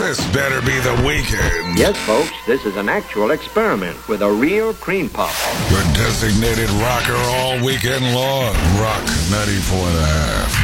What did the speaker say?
This better be the weekend. Yes, folks, this is an actual experiment with a real cream puff. Your designated rocker all weekend long. Rock 94.5.